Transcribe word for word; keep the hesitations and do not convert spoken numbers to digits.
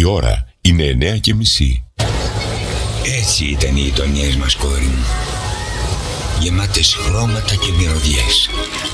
Η ώρα είναι εννέα και μισή. Έτσι ήταν οι γειτονιές μας, κόρη μου. Γεμάτες χρώματα και μυρωδιές.